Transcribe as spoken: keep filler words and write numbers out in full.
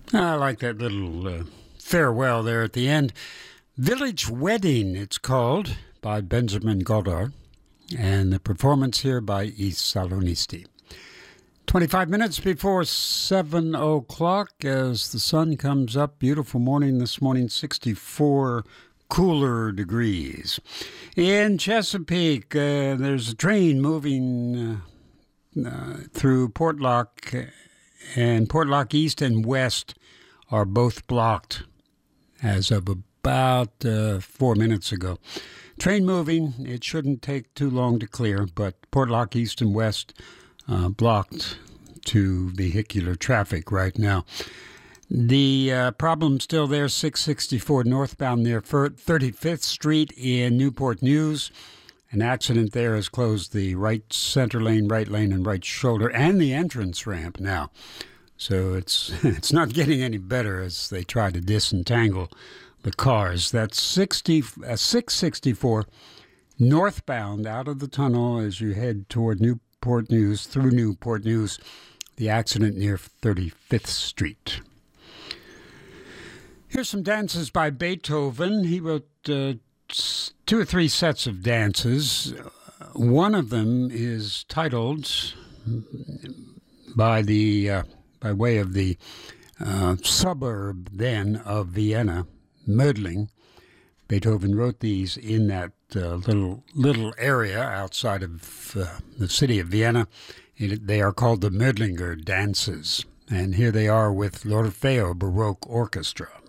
I like that little uh, farewell there at the end. Village Wedding, it's called, by Benjamin Godard, and the performance here by East Salonisti. twenty-five minutes before seven o'clock as the sun comes up. Beautiful morning this morning, sixty-four cooler degrees. In Chesapeake, uh, there's a train moving uh, uh, through Portlock, and Portlock East and West are both blocked as of about uh, four minutes ago. Train moving, it shouldn't take too long to clear, but Portlock East and West uh, blocked to vehicular traffic right now. The uh, problem still there, six sixty-four northbound near thirty-fifth Street in Newport News. An accident there has closed the right center lane, right lane, and right shoulder, and the entrance ramp now. So it's it's not getting any better as they try to disentangle the cars. That's sixty, uh, six sixty-four northbound out of the tunnel as you head toward Newport News, through Newport News, the accident near thirty-fifth Street. Here's some dances by Beethoven. He wrote uh, two or three sets of dances. One of them is titled by the uh, by way of the uh, suburb then of Vienna, Mödling. Beethoven wrote these in that uh, little little area outside of uh, the city of Vienna. It, they are called the Mödlinger dances, and here they are with l'Orfeo Baroque Orchestra.